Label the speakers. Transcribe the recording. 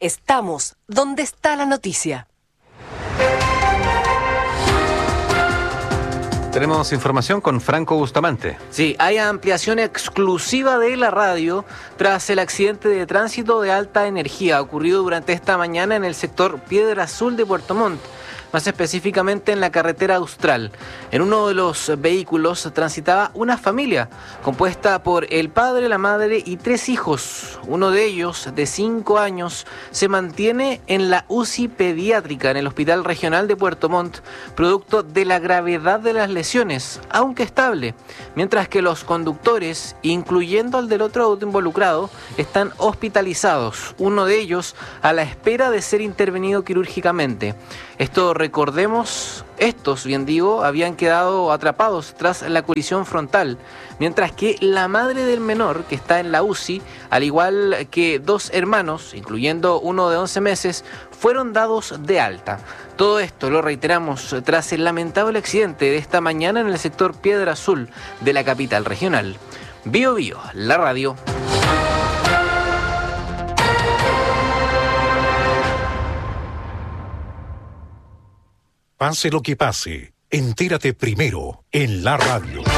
Speaker 1: Estamos donde está la noticia.
Speaker 2: Tenemos información con Franco Bustamante.
Speaker 3: Sí, hay ampliación exclusiva de la radio tras el accidente de tránsito de alta energía ocurrido durante esta mañana en el sector Piedra Azul de Puerto Montt, más específicamente en la carretera Austral. En uno de los vehículos transitaba una familia compuesta por el padre, la madre y 3 hijos. Uno de ellos, de 5 años, se mantiene en la UCI pediátrica en el Hospital Regional de Puerto Montt, producto de la gravedad de las lesiones, aunque estable, mientras que los conductores, incluyendo al del otro auto involucrado, están hospitalizados, uno de ellos a la espera de ser intervenido quirúrgicamente. Recordemos, estos, bien digo, habían quedado atrapados tras la colisión frontal, mientras que la madre del menor, que está en la UCI, al igual que 2 hermanos, incluyendo uno de 11 meses, fueron dados de alta. Todo esto, lo reiteramos, tras el lamentable accidente de esta mañana en el sector Piedra Azul de la capital regional. Bio Bio, la radio.
Speaker 4: Pase lo que pase, entérate primero en la radio.